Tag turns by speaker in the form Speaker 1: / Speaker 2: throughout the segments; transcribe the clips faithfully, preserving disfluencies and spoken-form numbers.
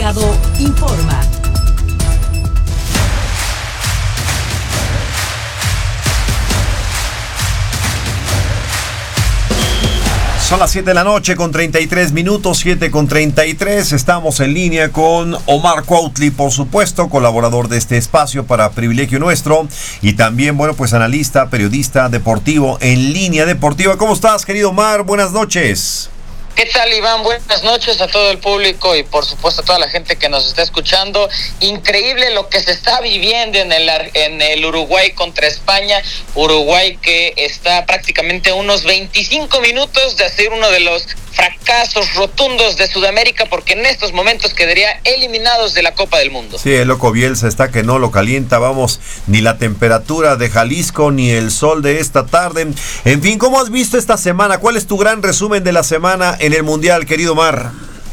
Speaker 1: Mercado informa.
Speaker 2: Son las siete de la noche con treinta y tres minutos, siete con treinta y tres. Estamos en línea con Omar Cuautli, por supuesto, colaborador de este espacio para Privilegio Nuestro. Y también, bueno, pues analista, periodista deportivo en Línea Deportiva. ¿Cómo estás, querido Omar? Buenas noches.
Speaker 3: ¿Qué tal, Iván? Buenas noches a todo el público y por supuesto a toda la gente que nos está escuchando. Increíble lo que se está viviendo en el, en el Uruguay contra España. Uruguay que está prácticamente a unos veinticinco minutos de hacer uno de los fracasos rotundos de Sudamérica, porque en estos momentos quedaría eliminados de la Copa del Mundo.
Speaker 2: Sí, el loco Bielsa está que no lo calienta, vamos, ni la temperatura de Jalisco, ni el sol de esta tarde. En fin, ¿cómo has visto esta semana? ¿Cuál es tu gran resumen de la semana en el Mundial, querido Mar?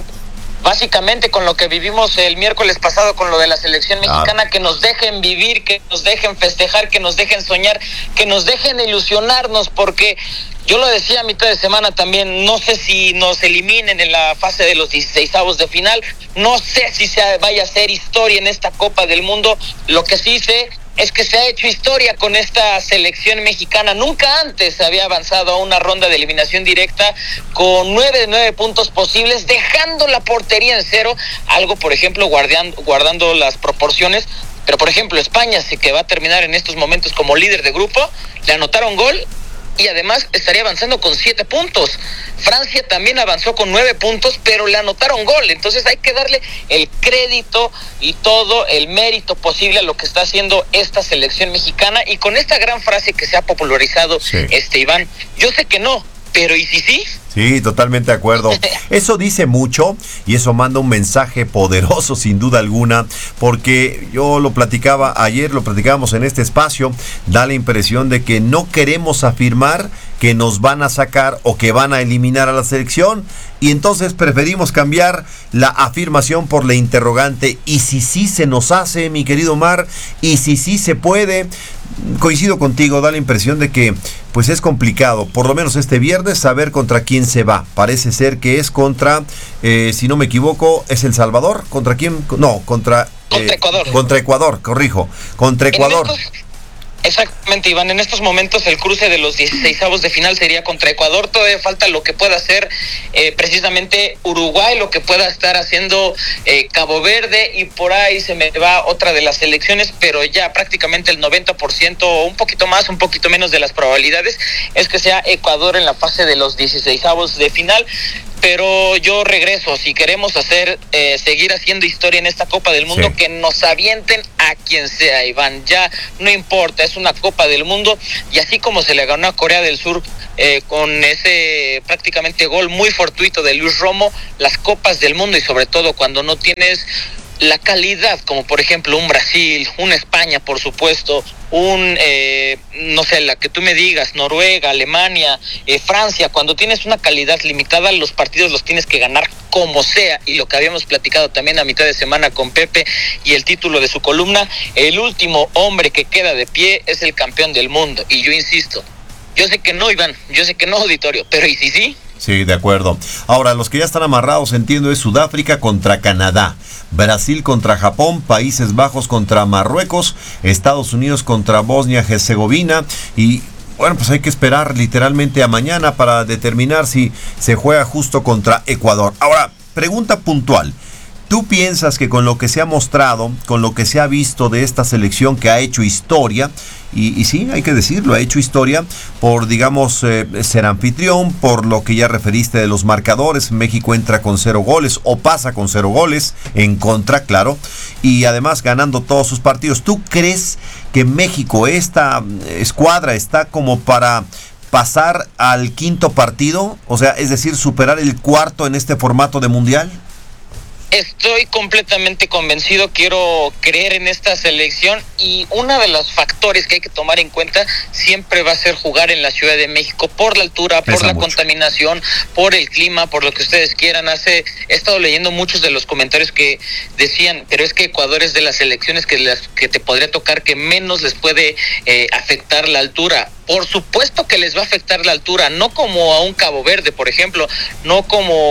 Speaker 3: Básicamente con lo que vivimos el miércoles pasado con lo de la selección mexicana, ah. que nos dejen vivir, que nos dejen festejar, que nos dejen soñar, que nos dejen ilusionarnos, porque yo lo decía a mitad de semana también, no sé si nos eliminen en la fase de los dieciseisavos de final, no sé si se vaya a hacer historia en esta Copa del Mundo. Lo que sí sé es que se ha hecho historia con esta selección mexicana. Nunca antes se había avanzado a una ronda de eliminación directa con nueve de nueve puntos posibles, dejando la portería en cero, algo, por ejemplo, guardando, guardando las proporciones. Pero, por ejemplo, España, que va a terminar en estos momentos como líder de grupo, le anotaron gol y además estaría avanzando con siete puntos. Francia también avanzó con nueve puntos, pero le anotaron gol. Entonces hay que darle el crédito y todo el mérito posible a lo que está haciendo esta selección mexicana. Y con esta gran frase que se ha popularizado, sí. este Iván, yo sé que no, pero ¿y si sí?
Speaker 2: Sí, totalmente de acuerdo. Eso dice mucho y eso manda un mensaje poderoso sin duda alguna, porque yo lo platicaba ayer, lo platicábamos en este espacio, da la impresión de que no queremos afirmar que nos van a sacar o que van a eliminar a la selección, y entonces preferimos cambiar la afirmación por la interrogante. ¿Y si sí se nos hace, mi querido Omar? ¿Y si sí se puede? Coincido contigo, da la impresión de que pues es complicado, por lo menos este viernes, saber contra quién se va. Parece ser que es contra, eh, si no me equivoco, ¿es El Salvador? ¿Contra quién? No, contra... Eh,
Speaker 3: contra Ecuador.
Speaker 2: Contra Ecuador, corrijo. Contra Ecuador.
Speaker 3: Exactamente, Iván, en estos momentos el cruce de los dieciseisavos de final sería contra Ecuador. Todavía falta lo que pueda hacer eh, precisamente Uruguay, lo que pueda estar haciendo eh, Cabo Verde, y por ahí se me va otra de las selecciones, pero ya prácticamente el noventa por ciento o un poquito más, un poquito menos de las probabilidades es que sea Ecuador en la fase de los dieciseisavos de final. Pero yo regreso, si queremos hacer, eh, seguir haciendo historia en esta Copa del Mundo, sí. que nos avienten a quien sea, Iván, ya no importa, es una Copa del Mundo, y así como se le ganó a Corea del Sur eh, con ese prácticamente gol muy fortuito de Luis Romo, las Copas del Mundo, y sobre todo cuando no tienes la calidad, como por ejemplo un Brasil, una España, por supuesto, un, eh, no sé, la que tú me digas, Noruega, Alemania, eh, Francia, cuando tienes una calidad limitada, los partidos los tienes que ganar como sea, y lo que habíamos platicado también a mitad de semana con Pepe y el título de su columna, el último hombre que queda de pie es el campeón del mundo. Y yo insisto, yo sé que no, Iván, yo sé que no, auditorio, pero ¿y si sí?
Speaker 2: Sí, de acuerdo. Ahora, los que ya están amarrados, entiendo, es Sudáfrica contra Canadá, Brasil contra Japón, Países Bajos contra Marruecos, Estados Unidos contra Bosnia-Herzegovina, y bueno, pues hay que esperar literalmente a mañana para determinar si se juega justo contra Ecuador. Ahora, pregunta puntual. ¿Tú piensas que con lo que se ha mostrado, con lo que se ha visto de esta selección que ha hecho historia, y, y sí, hay que decirlo, ha hecho historia por, digamos, eh, ser anfitrión, por lo que ya referiste de los marcadores, México entra con cero goles o pasa con cero goles en contra, claro, y además ganando todos sus partidos? ¿Tú crees que México, esta escuadra, está como para pasar al quinto partido? O sea, es decir, superar el cuarto en este formato de mundial.
Speaker 3: Estoy completamente convencido, quiero creer en esta selección, y uno de los factores que hay que tomar en cuenta siempre va a ser jugar en la Ciudad de México por la altura, por Pesa la mucho. contaminación, por el clima, por lo que ustedes quieran. Hace, he estado leyendo muchos de los comentarios que decían, pero es que Ecuador es de las selecciones que, las, que te podría tocar que menos les puede eh, afectar la altura. Por supuesto que les va a afectar la altura, no como a un Cabo Verde, por ejemplo, no como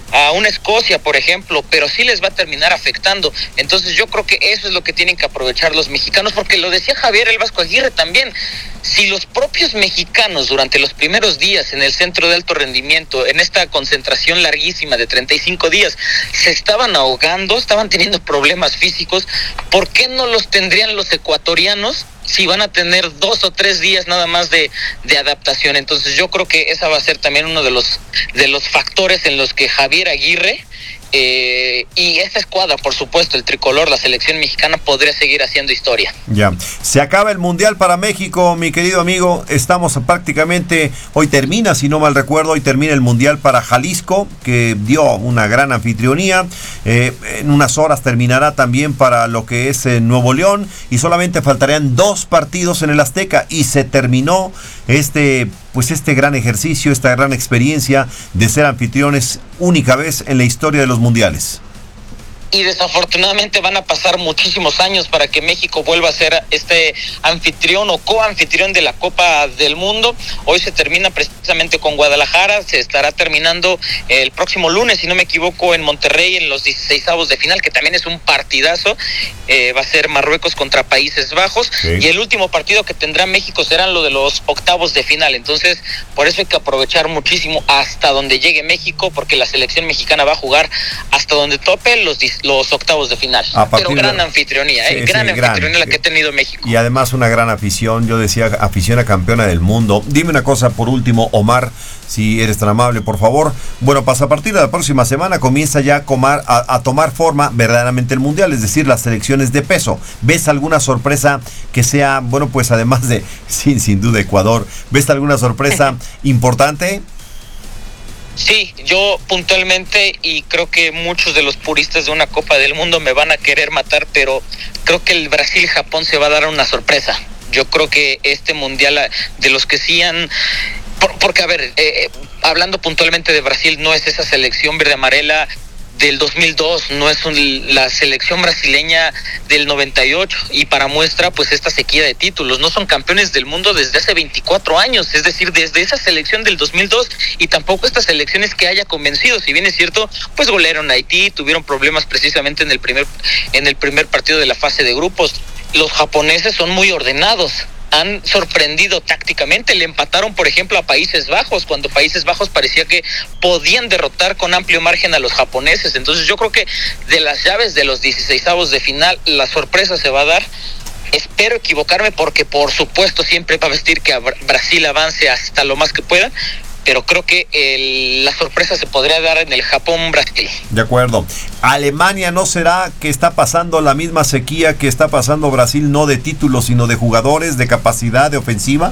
Speaker 3: a una Escocia, por ejemplo, pero sí les va a terminar afectando. Entonces yo creo que eso es lo que tienen que aprovechar los mexicanos, porque lo decía Javier el Vasco Aguirre también. Si los propios mexicanos durante los primeros días en el centro de alto rendimiento, en esta concentración larguísima de treinta y cinco días, se estaban ahogando, estaban teniendo problemas físicos, ¿por qué no los tendrían los ecuatorianos si van a tener dos o tres días nada más de, de adaptación? Entonces yo creo que esa va a ser también uno de los, de los factores en los que Javier Aguirre Eh, y esta escuadra, por supuesto, el tricolor, la selección mexicana, podría seguir haciendo historia.
Speaker 2: Ya, se acaba el Mundial para México, mi querido amigo. Estamos prácticamente, hoy termina, si no mal recuerdo, hoy termina el Mundial para Jalisco, que dio una gran anfitrionía. Eh, en unas horas terminará también para lo que es eh, Nuevo León, y solamente faltarían dos partidos en el Azteca, y se terminó este, pues este gran ejercicio, esta gran experiencia de ser anfitriones única vez en la historia de los mundiales.
Speaker 3: Y desafortunadamente van a pasar muchísimos años para que México vuelva a ser este anfitrión o coanfitrión de la Copa del Mundo. Hoy se termina precisamente con Guadalajara, se estará terminando el próximo lunes, si no me equivoco, en Monterrey, en los dieciseisavos de final, que también es un partidazo. Eh, va a ser Marruecos contra Países Bajos, sí. Y el último partido que tendrá México será lo de los octavos de final. Entonces, por eso hay que aprovechar muchísimo hasta donde llegue México, porque la selección mexicana va a jugar hasta donde tope los los octavos de final. Pero gran de... anfitrionía, ¿eh? Sí, gran sí, anfitrionía gran. La que ha tenido México.
Speaker 2: Y además una gran afición, yo decía afición a campeona del mundo. Dime una cosa por último, Omar, si eres tan amable, por favor. Bueno, pues a partir de la próxima semana comienza ya a, comar, a, a tomar forma verdaderamente el Mundial, es decir, las selecciones de peso. ¿Ves alguna sorpresa que sea, bueno, pues además de, sin, sin duda, Ecuador, ¿ves alguna sorpresa importante?
Speaker 3: Sí, yo puntualmente, y creo que muchos de los puristas de una Copa del Mundo me van a querer matar, pero creo que el Brasil-Japón se va a dar una sorpresa. Yo creo que este mundial, de los que sí han... Por, porque, a ver, eh, hablando puntualmente de Brasil, no es esa selección verde-amarela del dos mil dos, no es un, la selección brasileña del noventa y ocho, y para muestra pues esta sequía de títulos, no son campeones del mundo desde hace veinticuatro años, es decir, desde esa selección del dos mil dos, y tampoco estas selecciones que haya convencido. Si bien es cierto, pues golearon a Haití, tuvieron problemas precisamente en el primer en el primer partido de la fase de grupos. Los japoneses son muy ordenados, han sorprendido tácticamente, le empataron por ejemplo a Países Bajos, cuando Países Bajos parecía que podían derrotar con amplio margen a los japoneses. Entonces yo creo que de las llaves de los dieciseisavos de final, la sorpresa se va a dar. Espero equivocarme, porque por supuesto siempre va a vestir que Brasil avance hasta lo más que pueda, pero creo que el, la sorpresa se podría dar en el Japón-Brasil.
Speaker 2: De acuerdo. ¿Alemania no será que está pasando la misma sequía que está pasando Brasil, no de títulos, sino de jugadores, de capacidad, de ofensiva?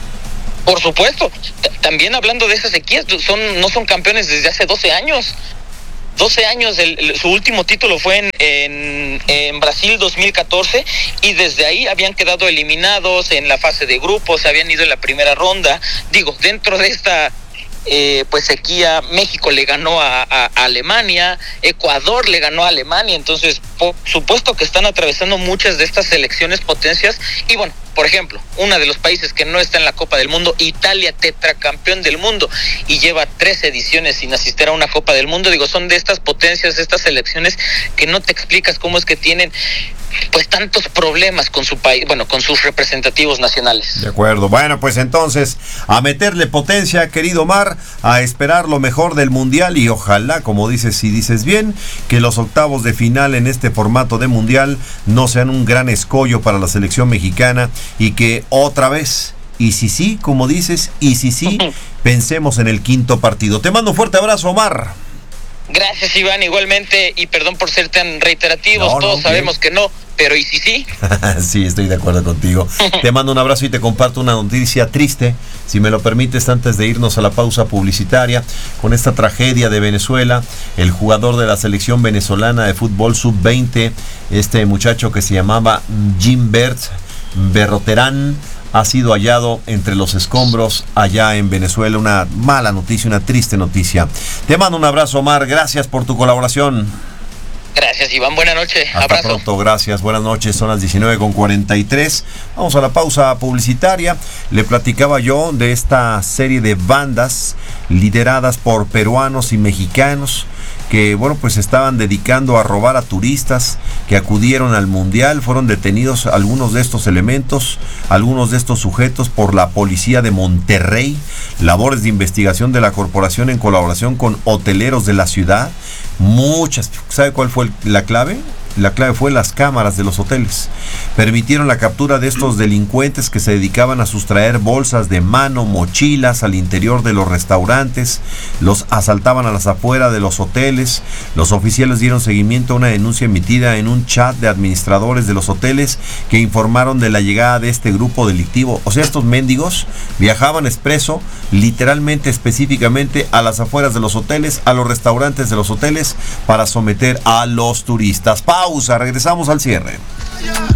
Speaker 3: Por supuesto. T- también hablando de esa sequía, son, no son campeones desde hace doce años. doce años, el, el, su último título fue en, en, en Brasil dos mil catorce, y desde ahí habían quedado eliminados en la fase de grupos, se habían ido en la primera ronda. Digo, dentro de esta eh, pues sequía, México le ganó a, a, a Alemania, Ecuador le ganó a Alemania, entonces por supuesto que están atravesando muchas de estas selecciones potencias. Y bueno, por ejemplo, uno de los países que no está en la Copa del Mundo, Italia, tetracampeón del mundo, y lleva tres ediciones sin asistir a una Copa del Mundo. Digo, son de estas potencias, estas selecciones que no te explicas cómo es que tienen pues tantos problemas con su país, bueno, con sus representativos nacionales.
Speaker 2: De acuerdo. Bueno, pues entonces, a meterle potencia, querido Omar, a esperar lo mejor del Mundial, y ojalá, como dices, si dices bien, que los octavos de final en este formato de Mundial no sean un gran escollo para la selección mexicana, y que otra vez, y si sí, como dices, y si sí, pensemos en el quinto partido. Te mando un fuerte abrazo, Omar.
Speaker 3: Gracias, Iván, igualmente, y perdón por ser tan reiterativos, no, todos no, sabemos bien. Que no, pero ¿y si sí?
Speaker 2: Sí, estoy de acuerdo contigo. Te mando un abrazo y te comparto una noticia triste, si me lo permites, antes de irnos a la pausa publicitaria, con esta tragedia de Venezuela. El jugador de la selección venezolana de fútbol sub veinte, este muchacho que se llamaba Gimbert Berroterán, ha sido hallado entre los escombros allá en Venezuela. Una mala noticia, una triste noticia. Te mando un abrazo, Omar. Gracias por tu colaboración.
Speaker 3: Gracias, Iván. Buenas noches.
Speaker 2: Hasta abrazo. Pronto, gracias. Buenas noches. Son las diecinueve con cuarenta y tres. Vamos a la pausa publicitaria. Le platicaba yo de esta serie de bandas lideradas por peruanos y mexicanos que, bueno, pues estaban dedicando a robar a turistas que acudieron al Mundial. Fueron detenidos algunos de estos elementos, algunos de estos sujetos por la policía de Monterrey. Labores de investigación de la corporación en colaboración con hoteleros de la ciudad. Muchas. ¿Sabe cuál fue la clave? La clave fue las cámaras de los hoteles. Permitieron la captura de estos delincuentes que se dedicaban a sustraer bolsas de mano, mochilas al interior de los restaurantes, los asaltaban a las afueras de los hoteles. Los oficiales dieron seguimiento a una denuncia emitida en un chat de administradores de los hoteles que informaron de la llegada de este grupo delictivo. O sea, estos mendigos viajaban expreso, literalmente, específicamente, a las afueras de los hoteles, a los restaurantes de los hoteles, para someter a los turistas. Pausa, regresamos al cierre.